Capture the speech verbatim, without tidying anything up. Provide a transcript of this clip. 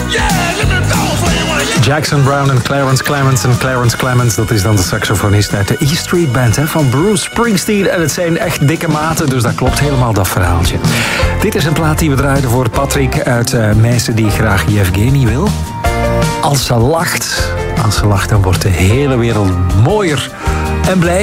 Jackson Browne en Clarence Clemons. En Clarence Clemons, dat is dan de saxofonist uit de E Street Band hè, van Bruce Springsteen. En het zijn echt dikke maten, dus dat klopt helemaal, dat verhaaltje. Dit is een plaat die we draaiden voor Patrick uit uh, Meissen die graag Yevgeny wil. Als ze lacht, als ze lacht, dan wordt de hele wereld mooier en blij.